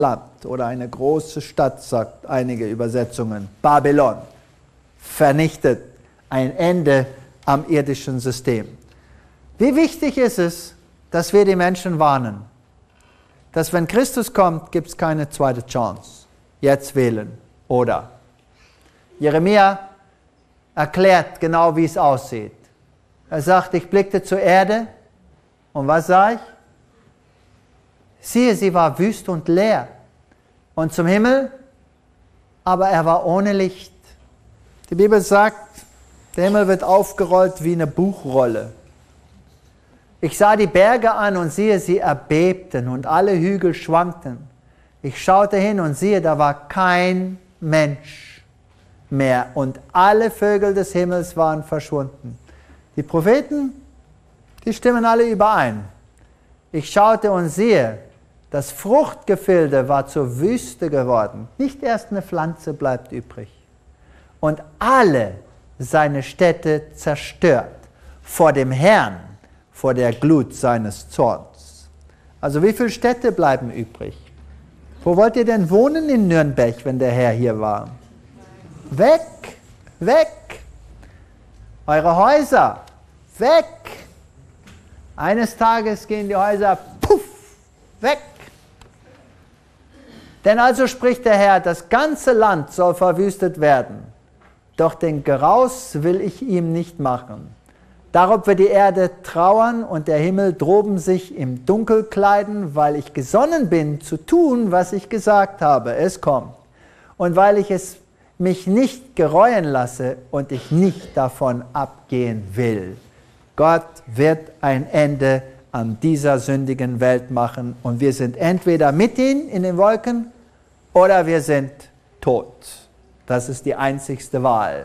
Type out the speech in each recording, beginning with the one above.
Land oder eine große Stadt, sagt einige Übersetzungen. Babylon vernichtet, ein Ende am irdischen System. Wie wichtig ist es, dass wir die Menschen warnen, dass wenn Christus kommt, gibt es keine zweite Chance. Jetzt wählen, oder? Jeremia erklärt genau, wie es aussieht. Er sagt, ich blickte zur Erde und was sah ich? Siehe, sie war wüst und leer. Und zum Himmel, aber er war ohne Licht. Die Bibel sagt, der Himmel wird aufgerollt wie eine Buchrolle. Ich sah die Berge an und siehe, sie erbebten und alle Hügel schwankten. Ich schaute hin und siehe, da war kein Mensch mehr und alle Vögel des Himmels waren verschwunden. Die Propheten, die stimmen alle überein. Ich schaute und siehe, das Fruchtgefilde war zur Wüste geworden. Nicht erst eine Pflanze bleibt übrig. Und alle seine Städte zerstört vor dem Herrn, vor der Glut seines Zorns. Also wie viele Städte bleiben übrig? Wo wollt ihr denn wohnen in Nürnberg, wenn der Herr hier war? Weg, weg. Eure Häuser, weg. Eines Tages gehen die Häuser, puff, weg. Denn also spricht der Herr, das ganze Land soll verwüstet werden, doch den Geraus will ich ihm nicht machen. Darob wird die Erde trauern und der Himmel droben sich im Dunkel kleiden, weil ich gesonnen bin, zu tun, was ich gesagt habe. Es kommt. Und weil ich es mich nicht gereuen lasse und ich nicht davon abgehen will. Gott wird ein Ende an dieser sündigen Welt machen und wir sind entweder mit ihm in den Wolken oder wir sind tot. Das ist die einzigste Wahl.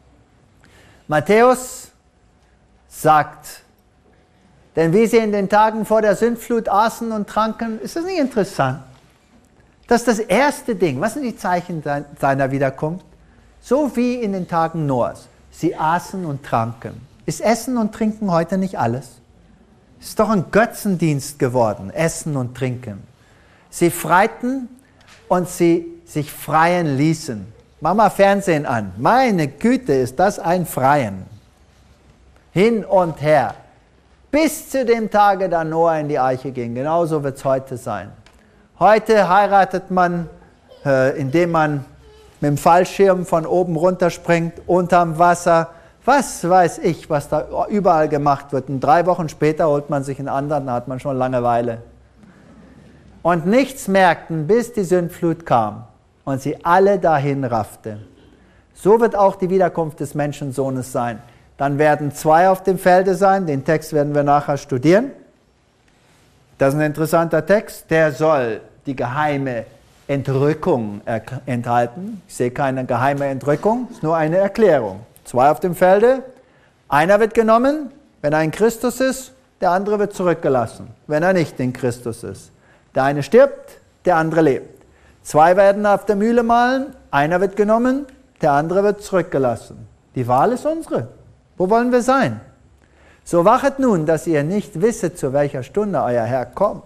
Matthäus sagt, denn wie sie in den Tagen vor der Sündflut aßen und tranken, ist das nicht interessant? Das ist das erste Ding. Was sind die Zeichen seiner Wiederkunft? So wie in den Tagen Noahs. Sie aßen und tranken. Ist Essen und Trinken heute nicht alles? Es ist doch ein Götzendienst geworden, Essen und Trinken. Sie freiten und sie sich freien ließen. Mach mal Fernsehen an. Meine Güte, ist das ein Freien. Hin und her. Bis zu dem Tage, da Noah in die Arche ging. Genauso wird es heute sein. Heute heiratet man, indem man mit dem Fallschirm von oben runterspringt, unterm Wasser. Was weiß ich, was da überall gemacht wird. Und 3 Wochen später holt man sich einen anderen, da hat man schon Langeweile. Und nichts merkten, bis die Sündflut kam und sie alle dahin raffte. So wird auch die Wiederkunft des Menschensohnes sein. Dann werden 2 auf dem Felde sein, den Text werden wir nachher studieren. Das ist ein interessanter Text, der soll die geheime Entrückung enthalten. Ich sehe keine geheime Entrückung, es ist nur eine Erklärung. 2 auf dem Felde, einer wird genommen, wenn er in Christus ist, der andere wird zurückgelassen, wenn er nicht in Christus ist. Der eine stirbt, der andere lebt. 2 werden auf der Mühle mahlen, einer wird genommen, der andere wird zurückgelassen. Die Wahl ist unsere. Wo wollen wir sein? So wachet nun, dass ihr nicht wisset, zu welcher Stunde euer Herr kommt.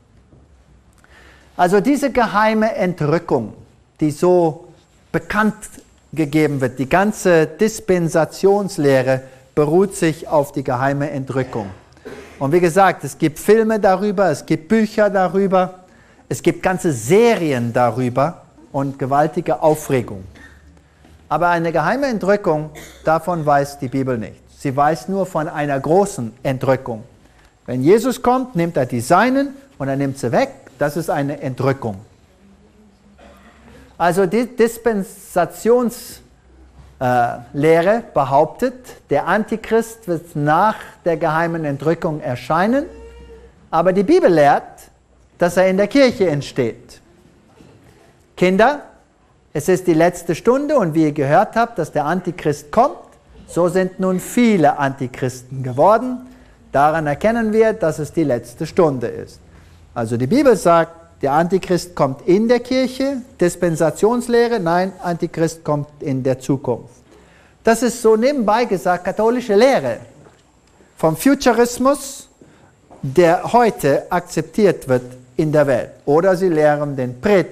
Also diese geheime Entrückung, die so bekannt gegeben wird, die ganze Dispensationslehre beruht sich auf die geheime Entrückung. Und wie gesagt, es gibt Filme darüber, es gibt Bücher darüber, es gibt ganze Serien darüber und gewaltige Aufregung. Aber eine geheime Entrückung, davon weiß die Bibel nicht. Sie weiß nur von einer großen Entrückung. Wenn Jesus kommt, nimmt er die Seinen und er nimmt sie weg. Das ist eine Entrückung. Also die Dispensationslehre behauptet, der Antichrist wird nach der geheimen Entrückung erscheinen, aber die Bibel lehrt, dass er in der Kirche entsteht. Kinder, es ist die letzte Stunde und wie ihr gehört habt, dass der Antichrist kommt, so sind nun viele Antichristen geworden. Daran erkennen wir, dass es die letzte Stunde ist. Also die Bibel sagt, der Antichrist kommt in der Kirche, Dispensationslehre, nein, Antichrist kommt in der Zukunft. Das ist so nebenbei gesagt katholische Lehre. Vom Futurismus, der heute akzeptiert wird in der Welt. Oder sie lehren den Predigt.